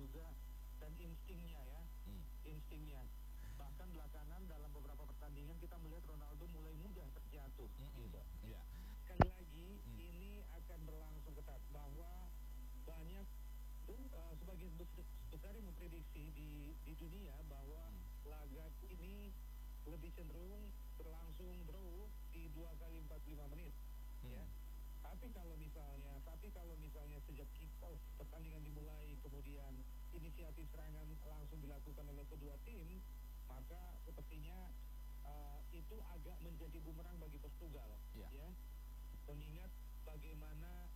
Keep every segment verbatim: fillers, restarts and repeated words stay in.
juga dan instingnya ya, Hmm. instingnya. Bahkan belakangan dalam beberapa pertandingan kita melihat Ronaldo mulai mudah terjatuh. Mm-mm. Gitu. Iya. Sekali lagi Hmm. ini akan berlangsung ketat bahwa banyak uh, sebagian bes- besar yang memprediksi di di dunia bahwa Hmm. laga ini lebih cenderung berlangsung draw di dua kali empat puluh lima menit. Hmm. Ya. Tapi kalau misalnya, tapi kalau misalnya sejak kick off pertandingan dimulai, kemudian inisiatif serangan langsung dilakukan oleh kedua tim, maka sepertinya uh, itu agak menjadi bumerang bagi Portugal, Ya. ya. Mengingat bagaimana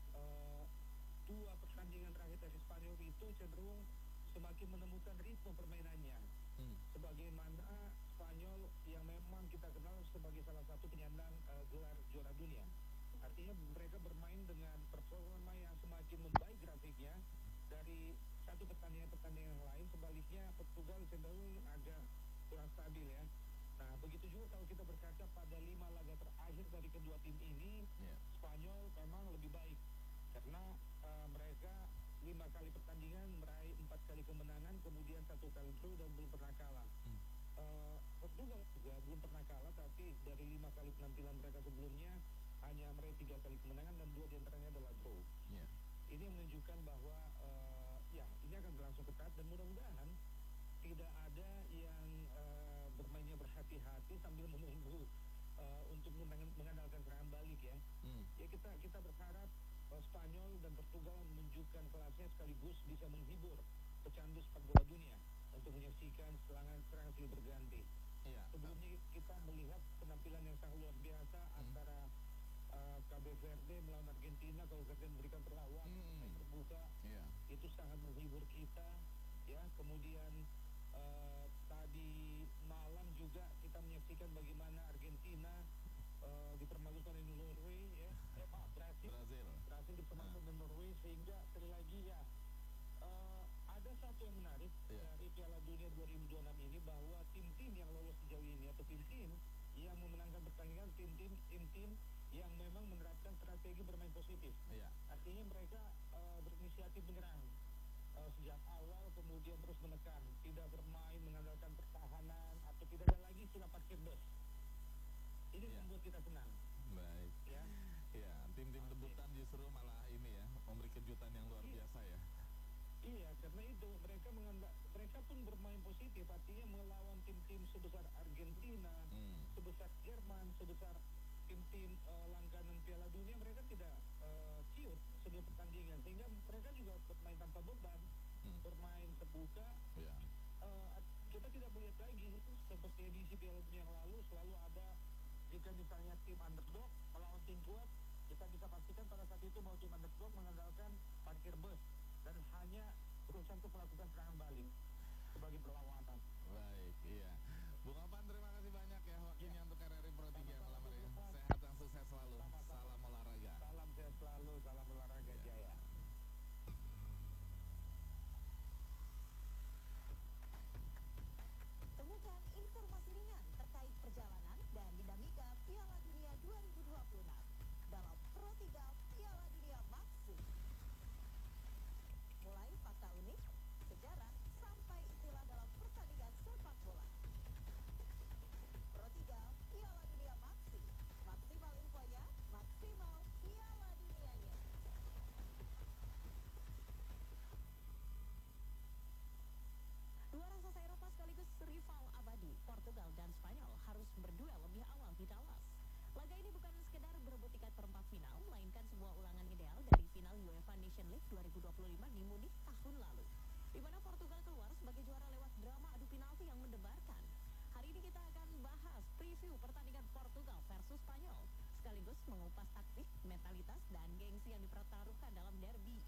uh, dua pertandingan terakhir dari Spanyol itu cenderung semakin menemukan ritme permainannya. Hmm. Sebagaimana Spanyol yang memang kita kenal sebagai salah satu penyandang uh, gelar juara dunia. Artinya mereka bermain dengan performa yang semakin membaik grafiknya dari satu pertandingan-pertandingan yang lain. Sebaliknya Portugal cenderung agak kurang stabil ya. Nah begitu juga kalau kita berkaca pada lima laga terakhir dari kedua tim ini, Yeah. Spanyol memang lebih baik karena uh, mereka lima kali pertandingan meraih empat kali kemenangan, kemudian satu kali draw dan belum pernah kalah. Hmm. Uh, Portugal juga belum pernah kalah, tapi dari lima kali penampilan mereka sebelumnya hanya meraih tiga kali kemenangan dan dua diantaranya adalah draw. Yeah. Ini menunjukkan bahwa uh, ya ini akan berlangsung ketat dan mudah-mudahan tidak ada yang uh, bermainnya berhati-hati sambil menunggu uh, untuk mengandalkan serangan balik ya. Hmm. Ya kita kita berharap uh, Spanyol dan Portugal menunjukkan kelasnya sekaligus bisa menghibur pecandu sepak bola dunia untuk menyaksikan serangan serangan silih berganti. Iya. Sebelumnya kita melihat penampilan yang sangat luar biasa Hmm. antara uh, Cape Verde melawan Argentina. Cape Verde memberikan perlawanan Hmm. yang terbuka, Iya. itu sangat menghibur kita ya. Kemudian uh, tadi malam juga kita menyaksikan bagaimana Argentina uh, dipermalukan oleh Norway ya, eh maaf Brasil Brazil. Brasil dipermalukan oleh Norway, sehingga sekali lagi ya uh, ada satu yang menarik Iya. dari Piala Dunia dua ribu dua puluh enam ini, bahwa tim-tim yang lolos sejauh ini atau tim-tim yang memenangkan pertandingan, tim-tim tim-tim yang memang menerapkan strategi bermain positif. Iya. Artinya mereka uh, berinisiatif menyerang uh, sejak awal, kemudian terus menekan, tidak bermain mengandalkan pertahanan atau tidak ada lagi istilah parkir bus. Ini Iya. membuat kita senang Baik. ya. Ya, tim-tim Oke. debutan justru malah ini ya, memberi kejutan yang luar Iya. biasa ya. Iya, karena itu mereka menganda, mereka pun bermain positif, artinya melawan tim-tim sebesar Argentina, Hmm. sebesar Jerman, sebesar tim-tim uh, langganan Piala Dunia, mereka tidak uh, ciut sebelum pertandingan, sehingga mereka juga bermain tanpa beban, Hmm. bermain terbuka. Ya. Uh, kita tidak melihat lagi seperti edisi Piala Dunia yang lalu selalu ada, jika misalnya tim underdog melawan tim kuat, kita bisa pastikan pada saat itu bahwa tim underdog mengandalkan parkir bus dan hanya berusaha untuk melakukan serangan balik sebagai perlawanan. Baik, iya. Bung Opan, terima kasih banyak ya waktunya Ya. untuk R R I Pro tiga Sama-sama, malam hari ini. Bung Opan. Sehat dan sukses selalu. Sama-sama. Salam olahraga. Salam sehat selalu, salam olahraga Ya. jaya. Temukan informasi ringan terkait perjalanan dan dinamika Piala Dunia dua ribu dua puluh enam dalam Pro tiga Piala Dunia Maxi. Mulai fakta unik, sejarah, sampai istilah dalam pertandingan sepak bola. Pro tiga Piala Dunia Maxi. Maksimal infonya, maksimal Piala Dunianya. Dua raksasa Eropa sekaligus rival abadi, Portugal dan Spanyol harus berduel lebih awal di Dallas. Laga ini bukan sekedar berebut tiket perempat final, melainkan sebuah ulangan ideal dari final UEFA Nation League dua ribu dua puluh lima di Munich tahun lalu, di mana Portugal keluar sebagai juara lewat drama adu penalti yang mendebarkan. Hari ini kita akan bahas preview pertandingan Portugal versus Spanyol, sekaligus mengupas taktik, mentalitas, dan gengsi yang dipertaruhkan dalam derby